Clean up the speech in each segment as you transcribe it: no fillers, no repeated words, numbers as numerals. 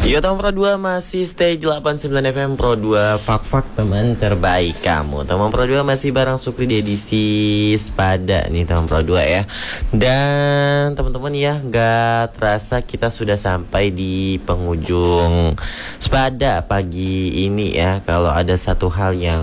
Yo teman Pro 2 masih stay 89 FM Pro 2 Fak-fak teman terbaik kamu. Teman Pro 2 masih bareng Sukri di edisi Sepada nih teman Pro 2 ya. Dan teman-teman ya, gak terasa kita sudah sampai di penghujung Sepada pagi ini ya. Kalau ada satu hal yang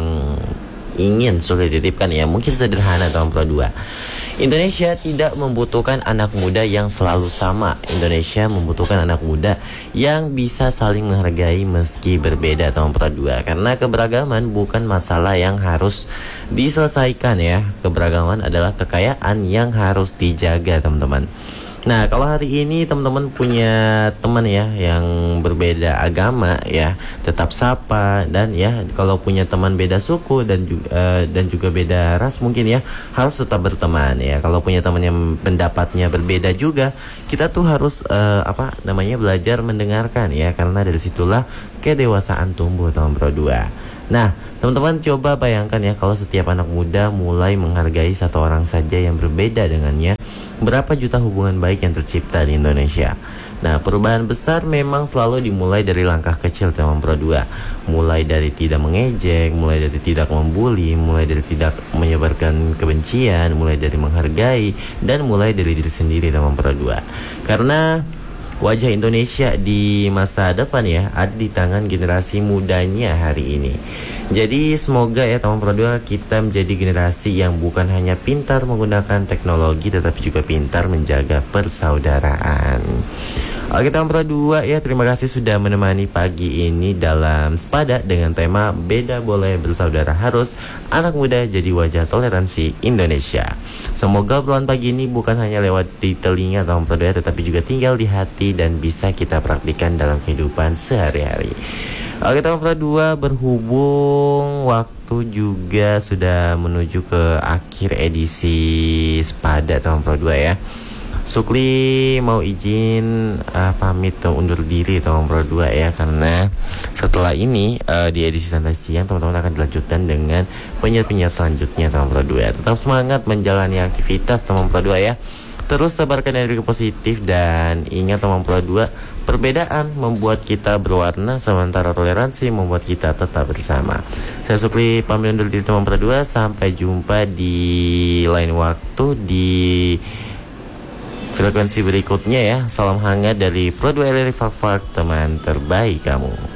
ingin Sukri titipkan ya, mungkin sederhana teman Pro 2. Indonesia tidak membutuhkan anak muda yang selalu sama. Indonesia membutuhkan anak muda yang bisa saling menghargai meski berbeda teman Pro 2. Karena keberagaman bukan masalah yang harus diselesaikan ya. Keberagaman adalah kekayaan yang harus dijaga teman-teman. Nah, kalau hari ini teman-teman punya teman ya yang berbeda agama ya, tetap sapa. Dan ya, kalau punya teman beda suku dan juga beda ras mungkin ya, harus tetap berteman ya. Kalau punya teman yang pendapatnya berbeda juga, kita tuh harus belajar mendengarkan ya, karena dari situlah kedewasaan tumbuh teman Pro 2. Nah, teman-teman coba bayangkan ya, kalau setiap anak muda mulai menghargai satu orang saja yang berbeda dengannya, berapa juta hubungan baik yang tercipta di Indonesia. Nah, perubahan besar memang selalu dimulai dari langkah kecil teman Pro 2. Mulai dari tidak mengejek, mulai dari tidak membuli, mulai dari tidak menyebarkan kebencian, mulai dari menghargai, dan mulai dari diri sendiri teman Pro 2. Karena wajah Indonesia di masa depan ya ada di tangan generasi mudanya hari ini. Jadi semoga ya teman Pro 2 kita menjadi generasi yang bukan hanya pintar menggunakan teknologi, tetapi juga pintar menjaga persaudaraan. Oke teman Pro 2 ya, terima kasih sudah menemani pagi ini dalam Sepada dengan tema Beda Boleh Bersaudara Harus, anak muda jadi wajah toleransi Indonesia. Semoga obrolan pagi ini bukan hanya lewat di telinga teman Pro 2, tetapi juga tinggal di hati dan bisa kita praktikkan dalam kehidupan sehari-hari. Oke teman Pro 2, berhubung waktu juga sudah menuju ke akhir edisi Sepada teman Pro 2 ya, Sukli mau izin pamit undur diri teman Pro 2 ya, karena setelah ini di edisi santai siang teman-teman akan dilanjutkan dengan penyiar-penyiar selanjutnya teman Pro 2. Tetap semangat menjalani aktivitas teman Pro 2 ya. Terus tebarkan energi positif dan ingat teman Pro 2, perbedaan membuat kita berwarna, sementara toleransi membuat kita tetap bersama. Saya Sukli pamit undur diri teman Pro 2, sampai jumpa di lain waktu di frekuensi berikutnya ya. Salam hangat dari Pro 2 RRI Fak-fak teman terbaik kamu.